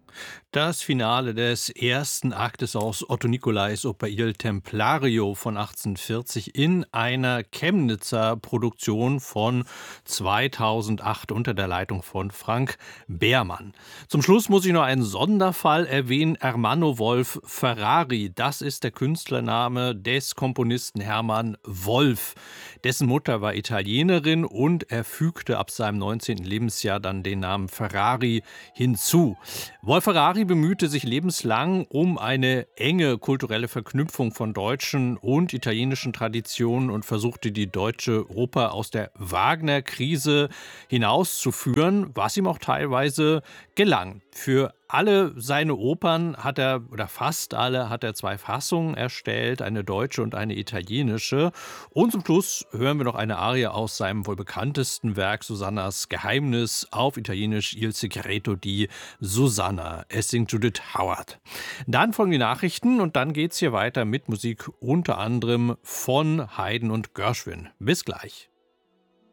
Das Finale des ersten Aktes aus Otto Nicolais Oper Il Templario von 1840 in einer Chemnitzer Produktion von 2008 unter der Leitung von Frank Behrmann. Zum Schluss muss ich noch einen Sonderfall erwähnen: Ermanno Wolf Ferrari. Das ist der Künstlername des Komponisten Hermann Wolf. Dessen Mutter war Italienerin und er fügte ab seinem 19. Lebensjahr dann den Namen Ferrari hinzu. Wolf Ferrari bemühte sich lebenslang um eine enge kulturelle Verknüpfung von deutschen und italienischen Traditionen und versuchte, die deutsche Oper aus der Wagner-Krise hinauszuführen, was ihm auch teilweise gelang. Für alle seine Opern hat er, oder fast alle, hat er zwei Fassungen erstellt, eine deutsche und eine italienische. Und zum Schluss hören wir noch eine Arie aus seinem wohl bekanntesten Werk, Susannas Geheimnis, auf Italienisch Il Segreto di Susanna. Es singt Judith Howard. Dann folgen die Nachrichten und dann geht's hier weiter mit Musik unter anderem von Haydn und Gershwin. Bis gleich.